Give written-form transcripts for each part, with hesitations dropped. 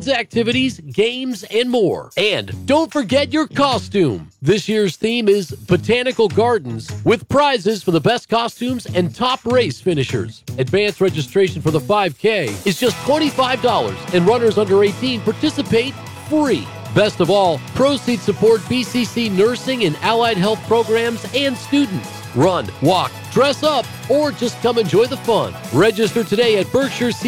kids' activities, games, and more. And don't forget your costume. This year's theme is Botanical Gardens, with prizes for the best costumes and top race finishers. Advanced registration for the 5K is just $25, and runners under 18 participate free. Best of all, proceeds support BCC nursing and allied health programs and students. Run, walk, dress up, or just come enjoy the fun. Register today at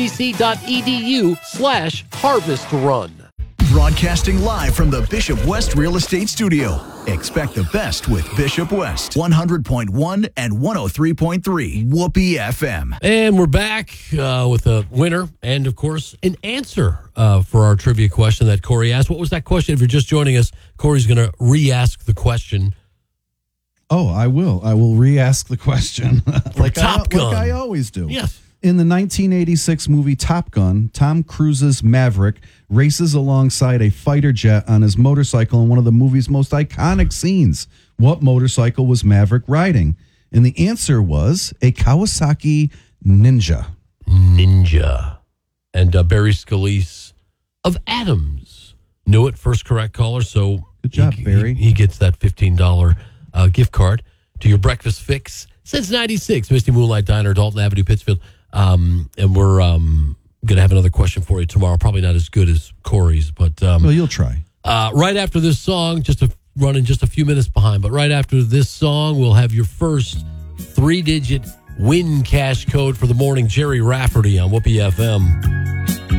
berkshirecc.edu/harvestrun. Broadcasting live from the Bishop West Real Estate Studio. Expect the best with Bishop West. 100.1 and 103.3 Whoopee FM. And we're back with a winner and, of course, an answer for our trivia question that Corey asked. What was that question? If you're just joining us, Corey's going to re-ask the question. Oh, I will. I will re-ask the question like I always do. Yes. In the 1986 movie Top Gun, Tom Cruise's Maverick races alongside a fighter jet on his motorcycle in one of the movie's most iconic scenes. What motorcycle was Maverick riding? And the answer was a Kawasaki Ninja. And Barry Scalise of Adams knew it, first correct caller. So good job, Barry. He gets that $15 gift card to your breakfast fix since 96. Misty Moonlight Diner, Dalton Avenue, Pittsfield. And we're going to have another question for you tomorrow. Probably not as good as Corey's, but well, you'll try. Right after this song, running just a few minutes behind, but right after this song, we'll have your first 3-digit win cash code for the morning. Jerry Rafferty on Whoopee FM.